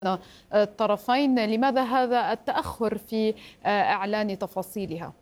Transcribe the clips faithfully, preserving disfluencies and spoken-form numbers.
الطرفين. لماذا هذا التأخر في إعلان تفاصيلها؟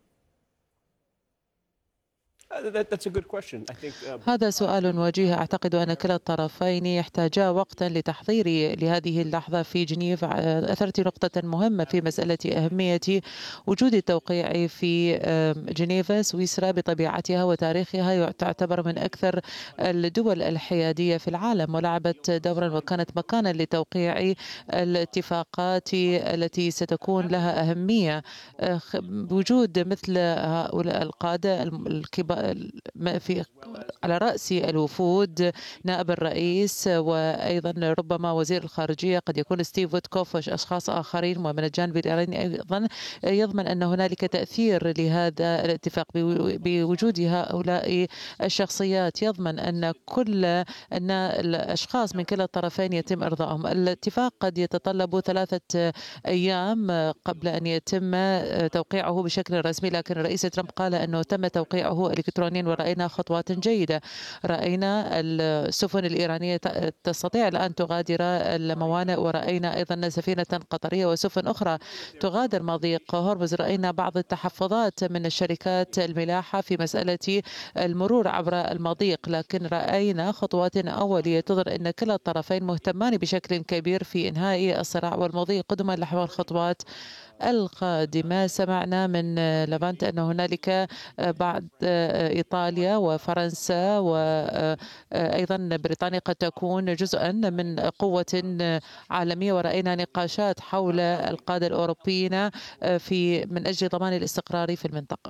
هذا سؤال وجيه. أعتقد أن كلا الطرفين يحتاجا وقتا لتحضير لهذه اللحظة في جنيف. أثرت نقطة مهمة في مسألة أهمية وجود التوقيع في جنيف. سويسرا بطبيعتها وتاريخها تعتبر من أكثر الدول الحيادية في العالم، ولعبت دورا وكانت مكانا لتوقيع الاتفاقات التي ستكون لها أهمية. بوجود مثل هؤلاء القادة الكبار في على رأس الوفود، نائب الرئيس وأيضا ربما وزير الخارجية قد يكون ستيف ويتكوف وأشخاص آخرين، ومن الجانب الإيراني أيضا يضمن أن هنالك تأثير لهذا الاتفاق بوجود هؤلاء الشخصيات. يضمن أن كل أن الأشخاص من كلا الطرفين يتم إرضائهم. الاتفاق قد يتطلب ثلاثة أيام قبل أن يتم توقيعه بشكل رسمي، لكن الرئيس ترامب قال أنه تم توقيعه إلكترونيا ورأينا خطوات جيدة. رأينا السفن الإيرانية تستطيع الآن تغادر الموانئ، ورأينا أيضا سفينة قطرية وسفن أخرى تغادر مضيق هرمز. رأينا بعض التحفظات من الشركات الملاحة في مسألة المرور عبر المضيق، لكن رأينا خطوات أولية تظهر أن كلا الطرفين مهتمان بشكل كبير في إنهاء الصراع والمضي قدما نحو الخطوات القادمة. سمعنا من لافانت أن هنالك بعد إيطاليا وفرنسا وأيضا بريطانيا قد تكون جزءا من قوة عالمية، ورأينا نقاشات حول القادة الأوروبيين في من أجل ضمان الاستقرار في المنطقة.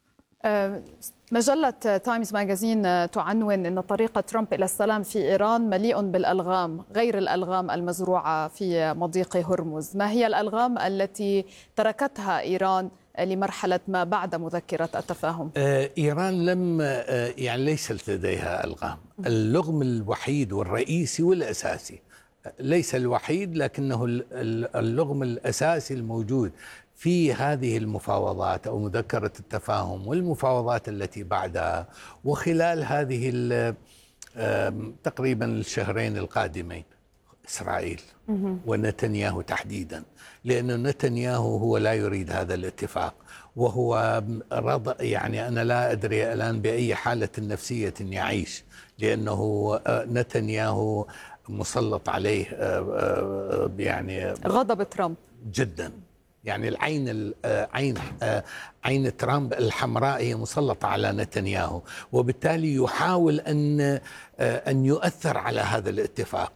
مجلة تايمز ماجازين تعنون أن طريق ترامب إلى السلام في إيران مليء بالألغام غير الألغام المزروعة في مضيق هرمز. ما هي الألغام التي تركتها إيران لمرحلة ما بعد مذكرة التفاهم؟ إيران لم يعني ليست لديها ألغام. اللغم الوحيد والرئيسي والأساسي، ليس الوحيد لكنه اللغم الأساسي الموجود في هذه المفاوضات أو مذكرة التفاهم والمفاوضات التي بعدها وخلال هذه تقريبا الشهرين القادمين، إسرائيل ونتنياهو تحديدا، لأن نتنياهو هو لا يريد هذا الاتفاق، وهو رضى يعني أنا لا أدري الآن بأي حالة نفسية يعيش، لأنه نتنياهو مسلط عليه يعني غضب ترامب جدا. يعني العين عين عين ترامب الحمراء هي مسلطة على نتنياهو، وبالتالي يحاول أن أن يؤثر على هذا الاتفاق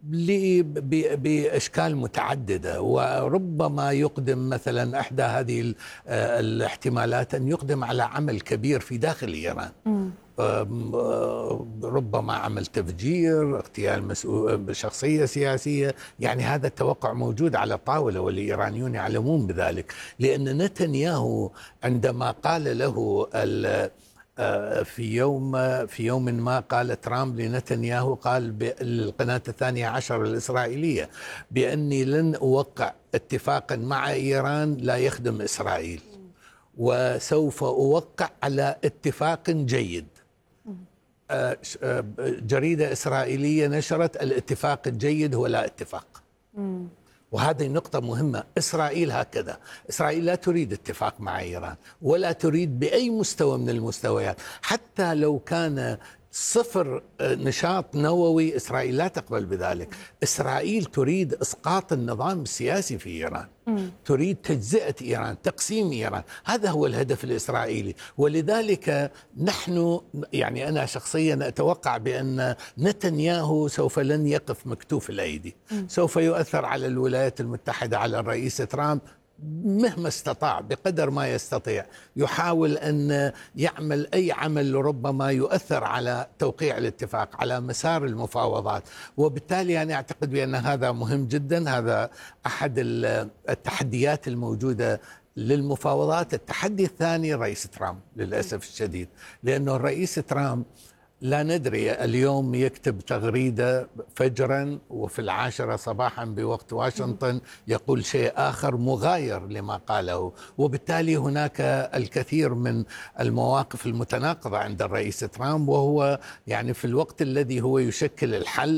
بأشكال متعددة، وربما يقدم مثلا إحدى هذه الاحتمالات أن يقدم على عمل كبير في داخل إيران. م. ربما عمل تفجير، اغتيال مسؤول شخصية سياسية. يعني هذا التوقع موجود على الطاولة والإيرانيون يعلمون بذلك، لأن نتنياهو عندما قال له في يوم في يوم ما قال ترامب لنتنياهو، قال بالقناة الثانية عشر الإسرائيلية بأني لن أوقع اتفاقا مع إيران لا يخدم إسرائيل، وسوف أوقع على اتفاق جيد. جريدة إسرائيلية نشرت الاتفاق الجيد هو لا اتفاق. وهذه نقطة مهمة. إسرائيل هكذا، إسرائيل لا تريد اتفاق مع إيران ولا تريد بأي مستوى من المستويات، حتى لو كان صفر نشاط نووي إسرائيل لا تقبل بذلك. إسرائيل تريد إسقاط النظام السياسي في إيران، م. تريد تجزئة إيران، تقسيم إيران. هذا هو الهدف الإسرائيلي. ولذلك نحن يعني أنا شخصيا أتوقع بأن نتنياهو سوف لن يقف مكتوف الأيدي، م. سوف يؤثر على الولايات المتحدة، على الرئيس ترامب مهما استطاع، بقدر ما يستطيع يحاول أن يعمل أي عمل ربما يؤثر على توقيع الاتفاق، على مسار المفاوضات. وبالتالي أنا أعتقد بأن هذا مهم جدا. هذا أحد التحديات الموجودة للمفاوضات. التحدي الثاني رئيس ترامب للأسف الشديد، لأنه الرئيس ترامب لا ندري، اليوم يكتب تغريدة فجرا وفي العاشرة صباحا بوقت واشنطن يقول شيء آخر مغاير لما قاله، وبالتالي هناك الكثير من المواقف المتناقضة عند الرئيس ترامب، وهو يعني في الوقت الذي هو يشكل الحل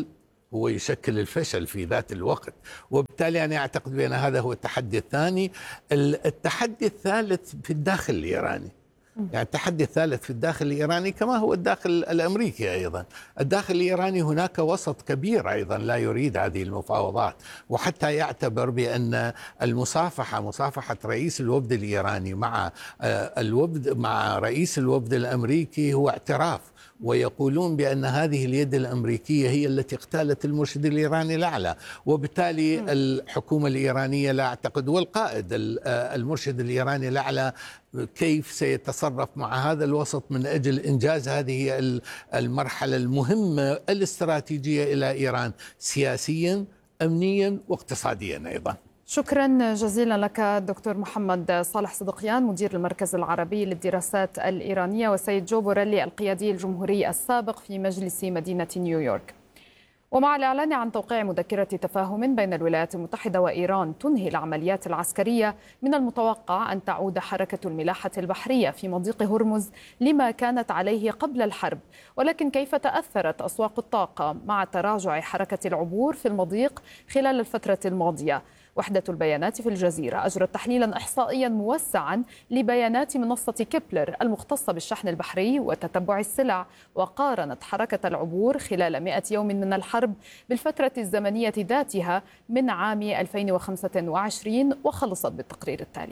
هو يشكل الفشل في ذات الوقت. وبالتالي أنا أعتقد بأن هذا هو التحدي الثاني. التحدي الثالث في الداخل الإيراني، يعني التحدي الثالث في الداخل الإيراني كما هو الداخل الأمريكي أيضا. الداخل الإيراني هناك وسط كبير أيضا لا يريد هذه المفاوضات، وحتى يعتبر بأن المصافحة مصافحة رئيس الوفد الإيراني مع الوفد مع رئيس الوفد الأمريكي هو اعتراف، ويقولون بأن هذه اليد الأمريكية هي التي اغتالت المرشد الإيراني الأعلى. وبالتالي الحكومة الإيرانية لا أعتقد والقائد المرشد الإيراني الأعلى كيف سيتصرف مع هذا الوسط من أجل إنجاز هذه المرحلة المهمة الاستراتيجية إلى إيران سياسيا أمنيا واقتصاديا أيضا. شكرا جزيلا لك دكتور محمد صالح صدقيان، مدير المركز العربي للدراسات الإيرانية، وسيد جو بوريلي القيادي الجمهوري السابق في مجلس مدينة نيويورك. ومع الإعلان عن توقيع مذكرة تفاهم بين الولايات المتحدة وإيران تنهي العمليات العسكرية، من المتوقع أن تعود حركة الملاحة البحرية في مضيق هرمز لما كانت عليه قبل الحرب. ولكن كيف تأثرت أسواق الطاقة مع تراجع حركة العبور في المضيق خلال الفترة الماضية؟ وحدة البيانات في الجزيرة أجرت تحليلا إحصائيا موسعا لبيانات منصة كيبلر المختصة بالشحن البحري وتتبع السلع، وقارنت حركة العبور خلال مئة يوم من الحرب بالفترة الزمنية ذاتها من عام ألفين وخمسة وعشرين، وخلصت بالتقرير التالي.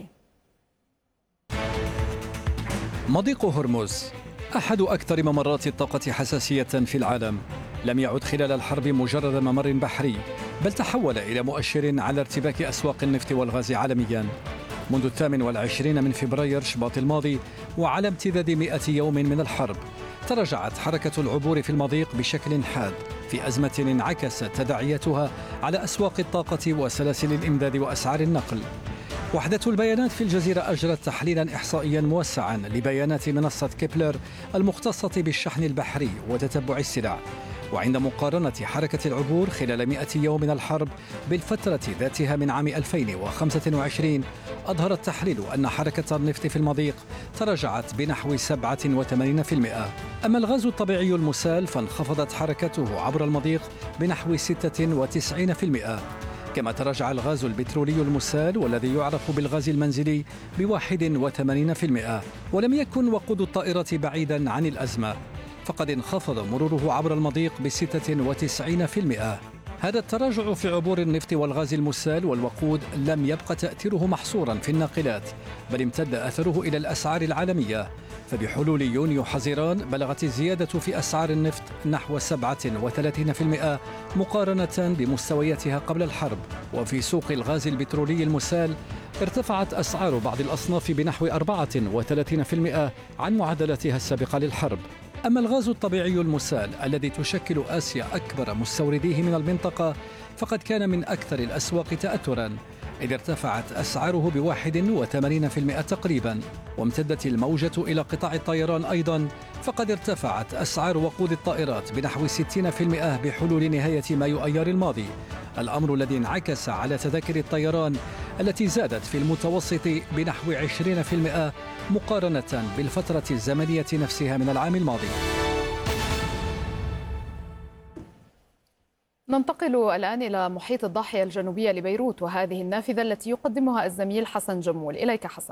مضيق هرمز أحد أكثر ممرات الطاقة حساسية في العالم، لم يعد خلال الحرب مجرد ممر بحري، بل تحول إلى مؤشر على ارتباك أسواق النفط والغاز عالميا. منذ الثامن والعشرين من فبراير شباط الماضي، وعلى امتداد مئة يوم من الحرب، تراجعت حركة العبور في المضيق بشكل حاد في أزمة انعكست تداعياتها على أسواق الطاقة وسلاسل الإمداد وأسعار النقل. وحدة البيانات في الجزيرة أجرت تحليلا إحصائيا موسعا لبيانات منصة كيبلر المختصة بالشحن البحري وتتبع السلع. وعند مقارنة حركة العبور خلال مئة يوم من الحرب بالفترة ذاتها من عام ألفين وخمسة وعشرين، أظهر التحليل أن حركة النفط في المضيق تراجعت بنحو سبعة وثمانين بالمئة. أما الغاز الطبيعي المسال فانخفضت حركته عبر المضيق بنحو ستة وتسعين بالمئة. كما تراجع الغاز البترولي المسال والذي يعرف بالغاز المنزلي بواحد وثمانين بالمئة. ولم يكن وقود الطائرة بعيدا عن الأزمة، فقد انخفض مروره عبر المضيق بستة وتسعين بالمئة. هذا التراجع في عبور النفط والغاز المسال والوقود لم يبقى تأثيره محصورا في الناقلات، بل امتد أثره إلى الأسعار العالمية. فبحلول يونيو حزيران بلغت الزيادة في أسعار النفط نحو سبعة وثلاثين بالمئة مقارنة بمستوياتها قبل الحرب. وفي سوق الغاز البترولي المسال ارتفعت أسعار بعض الأصناف بنحو أربعة وثلاثين بالمئة عن معدلاتها السابقة للحرب. أما الغاز الطبيعي المسال الذي تشكل آسيا أكبر مستورديه من المنطقة، فقد كان من أكثر الأسواق تأثرا، إذ ارتفعت أسعاره بواحد وثمانين بالمئة تقريبا. وامتدت الموجة إلى قطاع الطيران أيضا، فقد ارتفعت أسعار وقود الطائرات بنحو ستين بالمئة بحلول نهاية مايو أيار الماضي، الأمر الذي انعكس على تذاكر الطيران التي زادت في المتوسط بنحو عشرين بالمئة مقارنة بالفترة الزمنية نفسها من العام الماضي. ننتقل الآن إلى محيط الضاحية الجنوبية لبيروت، وهذه النافذة التي يقدمها الزميل حسن جمول. إليك حسن.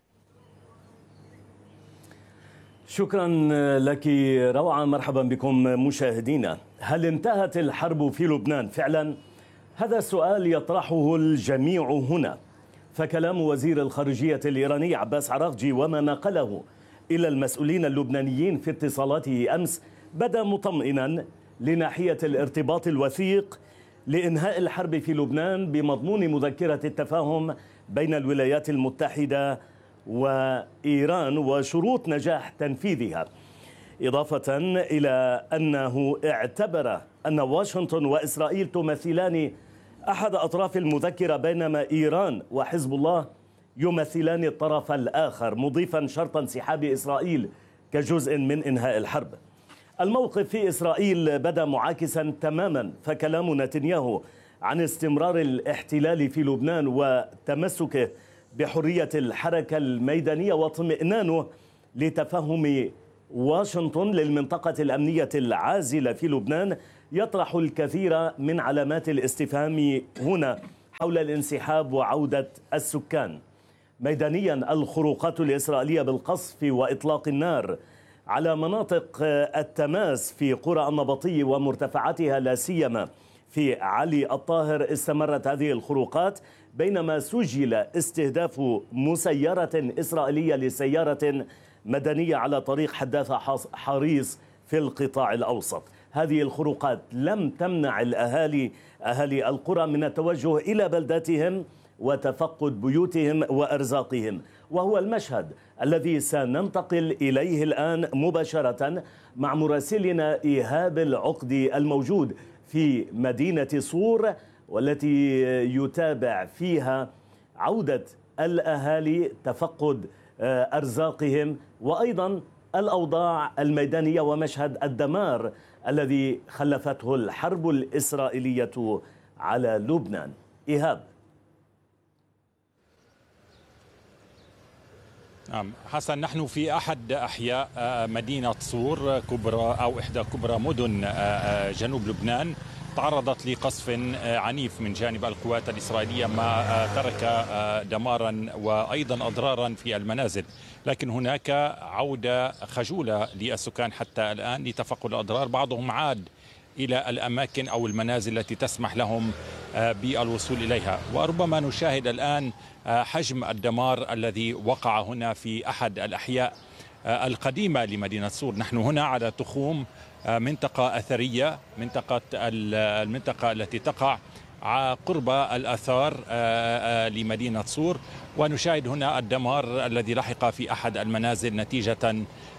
شكرا لك روعة، مرحبا بكم مشاهدينا. هل انتهت الحرب في لبنان فعلا؟ هذا السؤال يطرحه الجميع هنا، فكلام وزير الخارجية الإيراني عباس عراقجي وما نقله إلى المسؤولين اللبنانيين في اتصالاته أمس بدا مطمئنا لناحية الارتباط الوثيق لإنهاء الحرب في لبنان بمضمون مذكرة التفاهم بين الولايات المتحدة وإيران وشروط نجاح تنفيذها، إضافة إلى أنه اعتبر أن واشنطن وإسرائيل تمثلان أحد أطراف المذكرة، بينما إيران وحزب الله يمثلان الطرف الآخر، مضيفا شرط انسحاب إسرائيل كجزء من إنهاء الحرب. الموقف في إسرائيل بدا معاكسا تماما، فكلام نتنياهو عن استمرار الاحتلال في لبنان وتمسكه بحرية الحركة الميدانية واطمئنانه لتفهم واشنطن للمنطقة الأمنية العازلة في لبنان يطرح الكثير من علامات الاستفهام هنا حول الانسحاب وعودة السكان. ميدانيا، الخروقات الإسرائيلية بالقصف وإطلاق النار على مناطق التماس في قرى النبطي ومرتفعاتها لا سيما في علي الطاهر، استمرت هذه الخروقات بينما سجل استهداف مسيرة إسرائيلية لسيارة مدنية على طريق حداثة حريص في القطاع الأوسط. هذه الخروقات لم تمنع الأهالي أهالي القرى من التوجه إلى بلداتهم وتفقد بيوتهم وأرزاقهم، وهو المشهد الذي سننتقل إليه الآن مباشرة مع مراسلنا إيهاب العقدي الموجود في مدينة صور، والتي يتابع فيها عودة الأهالي، تفقد أرزاقهم، وأيضا الأوضاع الميدانية ومشهد الدمار الذي خلفته الحرب الإسرائيلية على لبنان. إيهاب. نعم حسن، نحن في أحد أحياء مدينة صور كبرى أو إحدى كبرى مدن جنوب لبنان، تعرضت لقصف عنيف من جانب القوات الإسرائيلية ما ترك دمارا وأيضا أضرارا في المنازل، لكن هناك عودة خجولة للسكان حتى الآن لتفقد الأضرار. بعضهم عاد إلى الأماكن أو المنازل التي تسمح لهم بالوصول إليها، وربما نشاهد الآن حجم الدمار الذي وقع هنا في أحد الأحياء القديمة لمدينة صور. نحن هنا على تخوم منطقة أثرية، منطقة المنطقة التي تقع قرب الآثار لمدينة صور، ونشاهد هنا الدمار الذي لحق في أحد المنازل نتيجة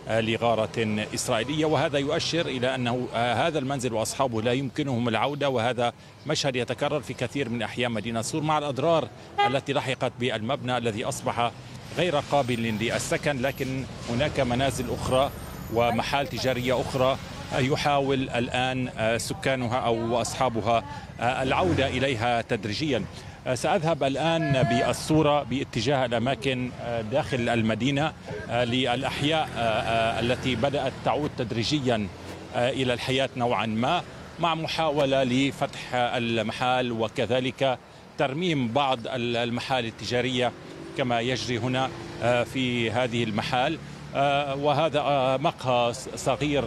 لغارة إسرائيلية، وهذا يؤشر إلى أنه هذا المنزل وأصحابه لا يمكنهم العودة، وهذا مشهد يتكرر في كثير من أحياء مدينة صور مع الأضرار التي لحقت بالمبنى الذي أصبح غير قابل للسكن، لكن هناك منازل أخرى ومحال تجارية أخرى يحاول الآن سكانها أو أصحابها العودة إليها تدريجيا. سأذهب الآن بالصورة باتجاه الأماكن داخل المدينة للأحياء التي بدأت تعود تدريجيا إلى الحياة نوعا ما، مع محاولة لفتح المحال وكذلك ترميم بعض المحال التجارية كما يجري هنا في هذه المحال. وهذا مقهى صغير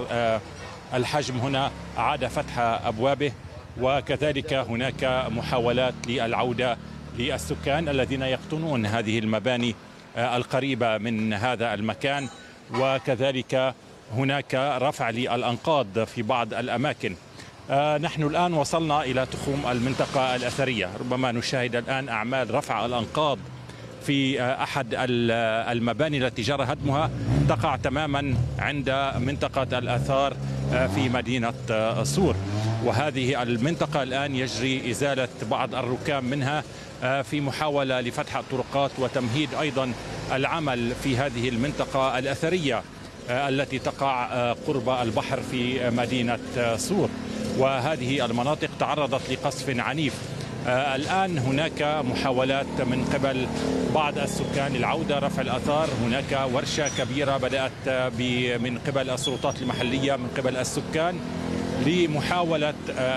الحجم هنا عاد فتح أبوابه، وكذلك هناك محاولات للعودة للسكان الذين يقطنون هذه المباني القريبة من هذا المكان، وكذلك هناك رفع للأنقاض في بعض الأماكن. نحن الآن وصلنا إلى تخوم المنطقة الأثرية، ربما نشاهد الآن أعمال رفع الأنقاض في أحد المباني التي جرى هدمها، تقع تماما عند منطقة الآثار في مدينة صور، وهذه المنطقة الآن يجري إزالة بعض الركام منها في محاولة لفتح الطرقات وتمهيد أيضا العمل في هذه المنطقة الأثرية التي تقع قرب البحر في مدينة صور. وهذه المناطق تعرضت لقصف عنيف. الآن هناك محاولات من قبل بعض السكان للعودة، رفع الآثار. هناك ورشة كبيرة بدأت من قبل السلطات المحلية من قبل السكان لمحاولة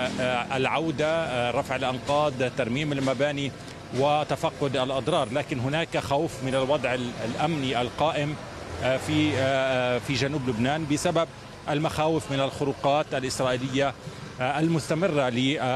العودة، رفع الأنقاض، ترميم المباني وتفقد الأضرار، لكن هناك خوف من الوضع الأمني القائم في في جنوب لبنان بسبب المخاوف من الخروقات الإسرائيلية المستمرة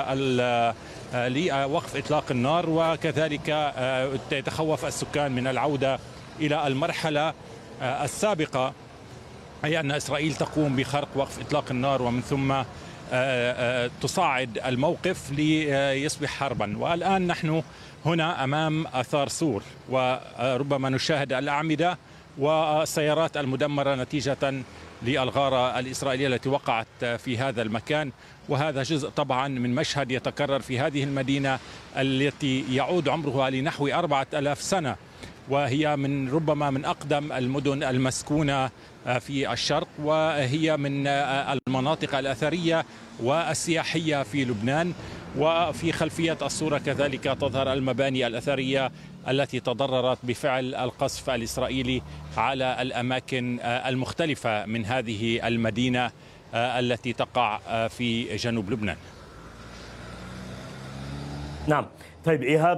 لوقف إطلاق النار، وكذلك يتخوف السكان من العودة إلى المرحلة السابقة، أي أن إسرائيل تقوم بخرق وقف إطلاق النار ومن ثم تصاعد الموقف ليصبح حربا. والآن نحن هنا أمام آثار صور، وربما نشاهد الأعمدة والسيارات المدمرة نتيجة للغارة الإسرائيلية التي وقعت في هذا المكان. وهذا جزء طبعا من مشهد يتكرر في هذه المدينة التي يعود عمرها لنحو أربعة آلاف سنة، وهي من ربما من أقدم المدن المسكونة في الشرق، وهي من المناطق الأثرية والسياحية في لبنان. وفي خلفية الصورة كذلك تظهر المباني الأثرية التي تضررت بفعل القصف الإسرائيلي على الأماكن المختلفة من هذه المدينة التي تقع في جنوب لبنان. نعم. طيب إيهاب،